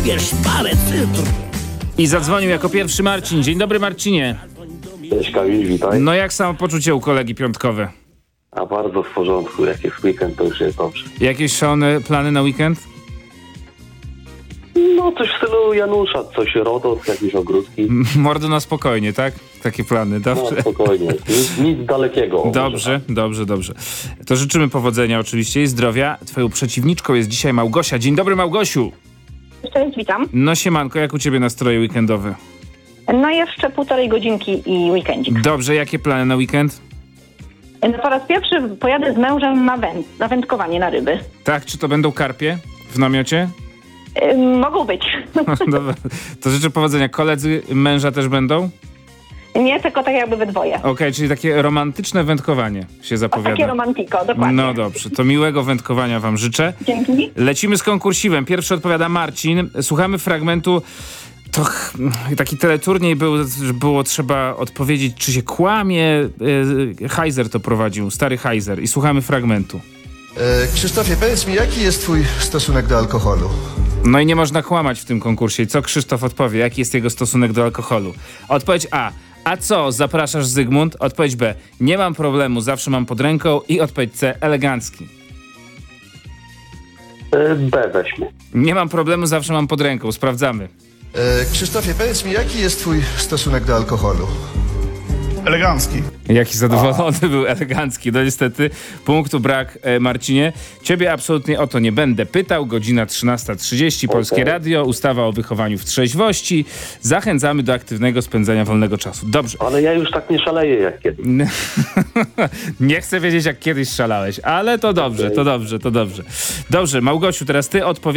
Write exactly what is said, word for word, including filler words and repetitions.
wybierz parę cyfr. I zadzwonił jako pierwszy Marcin. Dzień dobry, Marcinie. Cześć Kamil, witaj. No jak samopoczucie u kolegi piątkowe? A bardzo w porządku, jak jest weekend, to już jest dobrze. Jakieś szalone plany na weekend? No coś w stylu Janusza, coś RODOS, jakieś ogródki. Mordo na spokojnie, tak? Takie plany, No dobrze? spokojnie, nic, nic dalekiego. Dobrze, dobrze, dobrze. To życzymy powodzenia oczywiście i zdrowia. Twoją przeciwniczką jest dzisiaj Małgosia. Dzień dobry, Małgosiu. Cześć, witam. No siemanko, jak u ciebie nastroje weekendowe? No jeszcze półtorej godzinki i weekendzik. Dobrze, jakie plany na weekend? No po raz pierwszy pojadę z mężem na, węd- na wędkowanie na ryby. Tak, czy to będą karpie w namiocie? Yy, mogą być. Dobra, to życzę powodzenia. Koledzy męża też będą? Nie, tylko tak jakby we dwoje. Okej, okay, czyli takie romantyczne wędkowanie się O, zapowiada. takie romantiko, dokładnie. No dobrze, to miłego wędkowania wam życzę. Dzięki. Lecimy z konkursiwem. Pierwszy odpowiada Marcin. Słuchamy fragmentu. To ch- taki teleturniej był, że było trzeba odpowiedzieć, czy się kłamie. Yy, Heiser to prowadził, stary Heiser. I słuchamy fragmentu. E, Krzysztofie, powiedz mi, jaki jest twój stosunek do alkoholu? No i nie można kłamać w tym konkursie. Co Krzysztof odpowie? Jaki jest jego stosunek do alkoholu? Odpowiedź A. A co, zapraszasz Zygmunt? Odpowiedź B. Nie mam problemu, zawsze mam pod ręką. I odpowiedź C. Elegancki. E, B weźmy. Nie mam problemu, zawsze mam pod ręką. Sprawdzamy. E, Krzysztofie, powiedz mi, jaki jest twój stosunek do alkoholu? Elegancki. Jaki zadowolony był, elegancki. No niestety punktu brak, e, Marcinie. Ciebie absolutnie o to nie będę pytał. Godzina trzynasta trzydzieści, Polskie Okay. Radio, ustawa o wychowaniu w trzeźwości. Zachęcamy do aktywnego spędzania wolnego czasu. Dobrze. Ale ja już tak nie szaleję jak kiedyś. Nie chcę wiedzieć, jak kiedyś szalałeś, ale to dobrze, to dobrze, to dobrze. Dobrze, Małgosiu, teraz ty odpowiadasz.